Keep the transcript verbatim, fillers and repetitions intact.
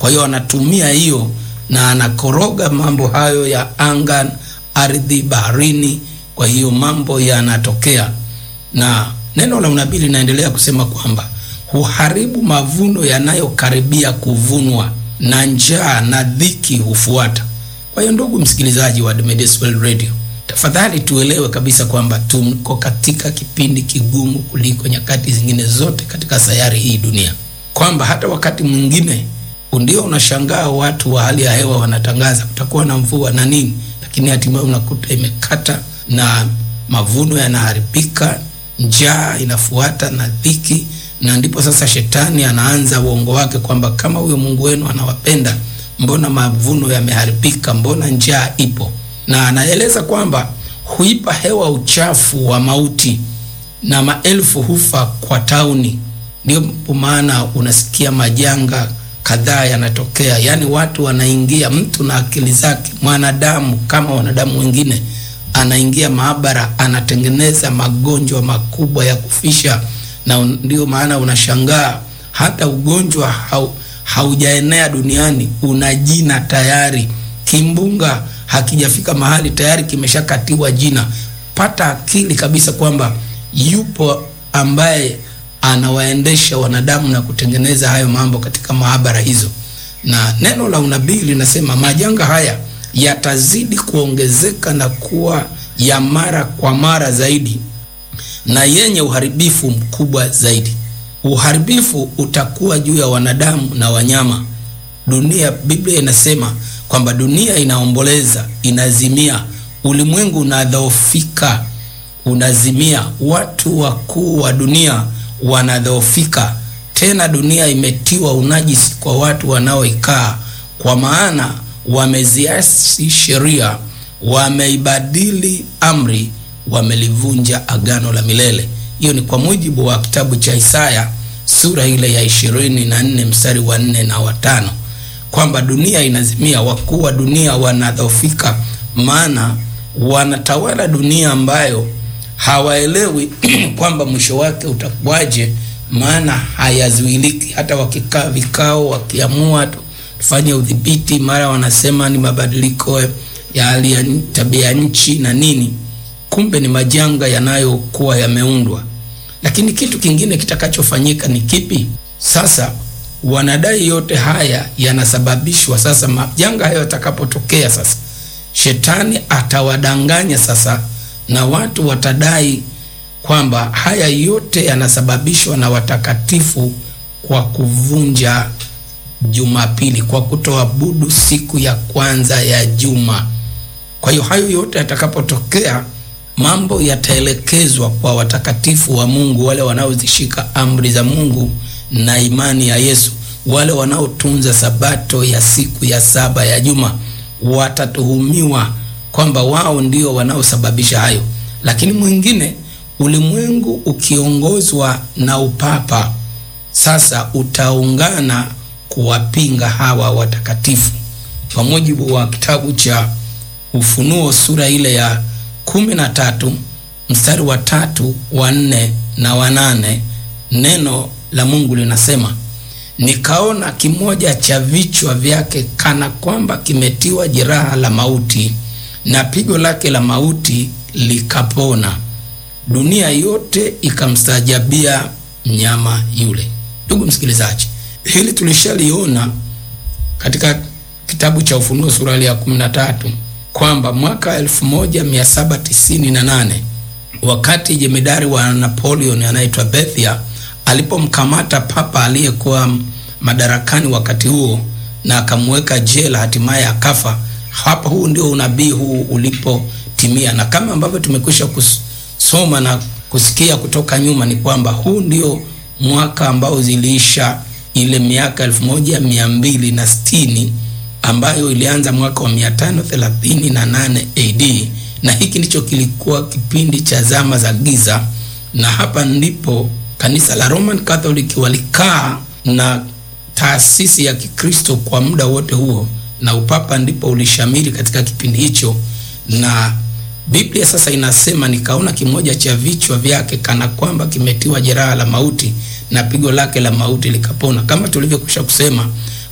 Kwa hiyo anatumia hiyo na anakoroga mambo hayo ya anga, ardhi, baharini. Kwa hiyo mambo yanatokea, na neno la unabii linaendelea kusema kwamba huharibu mavuno yanayokaribia kuvunwa, na njaa na dhiki hufuata. Kwa hiyo ndugu msikilizaji wa Adventist World Radio, tafadhali tuelewe kabisa kwamba tuko katika kipindi kigumu kuliko nyakati zingine zote katika sayari hii dunia, kwamba hata wakati mwingine ndio unashangaa watu wa hali ya hewa wanatangaza kutakuwa na mvua na nini, lakini hatimaye unakuta imekata na mavuno yanaharibika, njaa inafuata na dhiki. Na ndipo sasa shetani anaanza uongo wake kwamba kama huyo Mungu wenu anawapenda, mbona mavuno yameharibika, mbona njaa ipo? Na anaeleza kwamba huipa hewa uchafu wa mauti na maelfu hufa kwa tauni. Ndio maana unasikia majanga kadhaa yanatokea, yani watu wanaingia, mtu na akili zake, mwanadamu kama wanadamu wengine, anaingia maabara, anatengeneza magonjwa makubwa ya kufisha. Na ndio maana unashangaa hata ugonjwa hau, haujaenea duniani, una jina tayari. Kimbunga hakijafika mahali tayari kimeshakatiwa jina. Pata akili kabisa kwamba yupo ambaye anawaendesha wanadamu na kutengeneza hayo mambo katika maabara hizo. Na neno la unabii linasema majanga haya yatazidi kuongezeka na kuwa ya mara kwa mara zaidi, na yenye uharibifu mkubwa zaidi. Uharibifu utakuwa juu ya wanadamu na wanyama. Dunia, Biblia inasema kwamba dunia inaomboleza, inazimia, ulimwengu unadhoofika, unazimia, watu wakuu wa dunia wanadhoofika. Tena dunia imetiwa unajisi kwa watu wanaoikaa, kwa maana wameziasi sheria, wameibadili amri, wamelivunja agano la milele. Hiyo ni kwa mujibu wa kitabu cha Isaya sura ile ya ishirini na nne mstari wa nne na watano, kwamba dunia inazimia, wakuu wa dunia wanadhoofika, maana wanatawala dunia ambayo hawaelewi kwamba mwisho wake utakuwaje, maana hayazuiliki. Hata wakikaa vikao, wakiamua tufanye udhibiti, mara wanasema ni mabadiliko ya hali ya tabia nchi na nini, kumbe ni majanga yanayokuwa yameundwa. Lakini kitu kingine kitakachofanyika ni kipi? Sasa wanadai yote haya yanasababishwa, sasa majanga hayo yatakapotokea, sasa shetani atawadanganya sasa, na watu watadai kwamba haya yote yanasababishwa na watakatifu kwa kuvunja Jumapili, kwa kutoabudu siku ya kwanza ya juma. Kwa hiyo hayo yote yatakapotokea, mambo yataelekezwa kwa watakatifu wa Mungu, wale wanaozishika amri za Mungu na imani ya Yesu, wale wanaotunza sabato ya siku ya saba ya juma. Watatuhumiwa kwamba wao ndio wanaosababisha hayo. Lakini mwingine, ulimwengu ukiongozwa na upapa sasa utaungana kuwapinga hawa watakatifu. Kwa mujibu wa kitabu cha Ufunuo sura ile ya kumi na tatu mstari wa tatu, wa nne na wa nane, neno la Mungu linasema, nikaona kimoja cha vichwa vyake kana kwamba kimetiwa jeraha la mauti, na pigo lake la mauti likapona. Dunia yote ikamstajabia mnyama yule. Ndugu msikilizaji, hili tulishaliona katika kitabu cha Ufunuo sura ya kumi na tatu kwamba mwaka elfu moja mia saba tisini na nane wakati jemedari wa Napoleon anaitwa Bethia alipomkamata papa aliyekuwa madarakani wakati huo na akamweka jela, hatimaye akafa. Hapa huu ndio unabii huu ulipotimia, na kama ambavyo tumekwisha kusoma na kusikia kutoka nyuma ni kwamba huu ndio mwaka ambao ziliisha ile miaka elfu moja mia mbili na sitini ambayo ilianza mwaka wa mia tano thelathini na nane A D, na hiki ndicho kilikuwa kipindi cha zama za giza. Na hapa ndipo kanisa la Roman Catholic walikaa na taasisi ya Kikristo kwa muda wote huo, na upapa ndipo ulishamiri katika kipindi hicho. Na Biblia sasa inasema, nikaona kimoja cha vichwa vyake kana kwamba kimetiwa jeraha la mauti, na pigo lake la mauti likapona. Kama tulivyokwisha kusema,